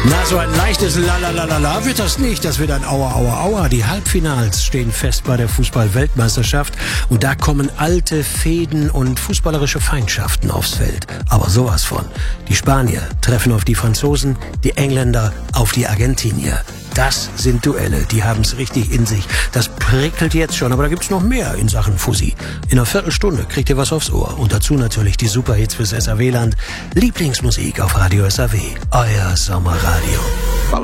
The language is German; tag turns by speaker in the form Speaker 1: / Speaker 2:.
Speaker 1: Na, so ein leichtes Lalalala wird das nicht. Das wird ein Aua, Aua, Aua. Die Halbfinals stehen fest bei der Fußball-Weltmeisterschaft. Und da kommen alte Fehden und fußballerische Feindschaften aufs Feld. Aber sowas von. Die Spanier treffen auf die Franzosen, die Engländer auf die Argentinier. Das sind Duelle, die haben's richtig in sich. Das prickelt jetzt schon, aber da gibt's noch mehr in Sachen Fussi. In einer Viertelstunde kriegt ihr was aufs Ohr. Und dazu natürlich die Superhits fürs SAW-Land. Lieblingsmusik auf Radio SAW. Euer Sommerradio.